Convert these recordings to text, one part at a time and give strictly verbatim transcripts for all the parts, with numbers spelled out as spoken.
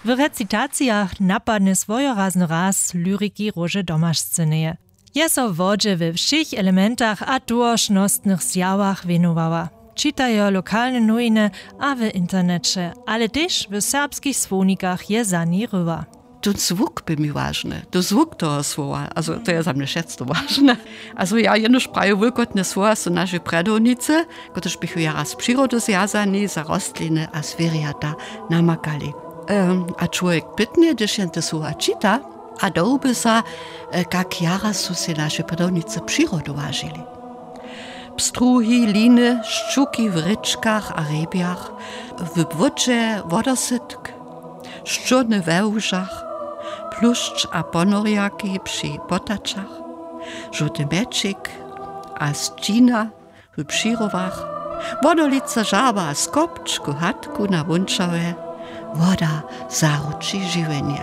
W recitacjach napadne swojorazny raz lyriki Róže Domašceneje. Je so wodźe we všich elementach a dôležnostnych zjawach venowała. Czytają lokalne nowiny a w internecie, ale też w serbskich słownikach je za nie rywa. Tu zwuk by mi ważny, tu zwuk toho słowa, also to je za mnie všetko ważne. Also ja jenož prajo wulkotne słowa są nasze predovnice, kotrež bychu ja raz przyrodu zjazani, za rostliny a zwierzęta namakali. Um, a człowiek pytnie, gdyż jen te słowa czyta, a dołby sa, jak jara su se naše predovnice przyrodu ważyli. Pstruhi, liny, szczuki w ryczkach a rybiach, w bwodzie wodosytk, szczurny we łżach, pluszcz a ponoriaki przy potaczach, żółty meczik a zdzina w przyrowach, wodolica żaba a skopcz ku chatku na wunczałe, woda zaruczy żywienie.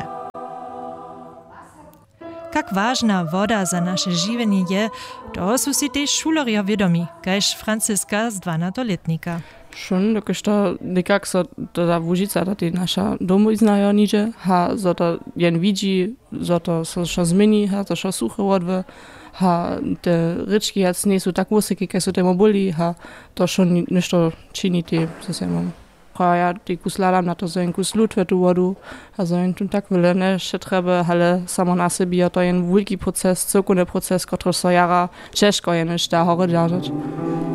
Jak ważna woda za nasze żywienie je, to su si też šulerja wiadomi, kajž Franciska z dvanatoletnika. Schon, dokiż to nikak so ta Łužica, ta ty nasza domu znajo nidzie, ha, zo to jen widzi, zo to so šo zmieni, ha, to šo suche wodwe, ha, te ryczki jac nie są tak wysokie, jak są te mobuli, ha, to schon ništo čini ty, co se mam. Ha, ja ty kus ladam na to, zo jen kus lutve tu wodu, a zo jen tu tak wyle, ne, še treba, ale samo na sebi, to jen wielki proces, cirkulny proces, który so jara ciężko jen da hore dzierżać.